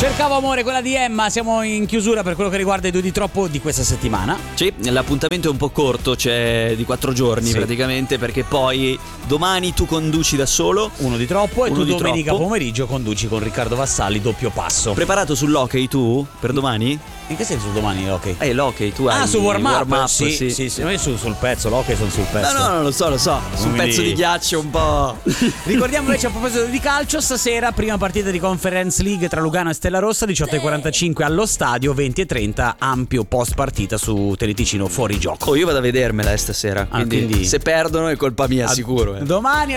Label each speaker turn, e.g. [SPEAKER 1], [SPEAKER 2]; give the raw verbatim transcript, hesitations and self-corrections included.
[SPEAKER 1] Cercavo amore, quella di Emma. Siamo in chiusura per quello che riguarda i due di troppo di questa settimana.
[SPEAKER 2] Sì, l'appuntamento è un po' corto, cioè di quattro giorni
[SPEAKER 1] sì.
[SPEAKER 2] praticamente, perché poi domani tu conduci da solo
[SPEAKER 1] uno di troppo e
[SPEAKER 2] uno
[SPEAKER 1] tu
[SPEAKER 2] di
[SPEAKER 1] domenica
[SPEAKER 2] troppo.
[SPEAKER 1] pomeriggio conduci con Riccardo Vassalli doppio passo.
[SPEAKER 2] Preparato sull'hockey tu per domani?
[SPEAKER 1] In che senso domani l'hockey?
[SPEAKER 2] Eh l'hockey tu hai
[SPEAKER 1] Ah, su warm up,
[SPEAKER 2] warm up
[SPEAKER 1] sì,
[SPEAKER 2] sì.
[SPEAKER 1] sì, sì, noi su, sul pezzo, l'hockey sono sul pezzo.
[SPEAKER 2] No, no, no, lo so, lo so. Su un
[SPEAKER 1] mi
[SPEAKER 2] pezzo
[SPEAKER 1] dici.
[SPEAKER 2] di ghiaccio un po'.
[SPEAKER 1] Ricordiamo invece a proposito di calcio, stasera prima partita di Conference League tra Lugano e Stella Rossa, diciotto e quarantacinque allo stadio, venti e trenta ampio post partita su Teleticino fuori gioco.
[SPEAKER 2] Oh, io vado a vedermela eh, stasera.
[SPEAKER 1] Ah,
[SPEAKER 2] Quindi,
[SPEAKER 1] quindi-
[SPEAKER 2] se perdono è colpa mia,
[SPEAKER 1] A-
[SPEAKER 2] sicuro. Eh.
[SPEAKER 1] Domani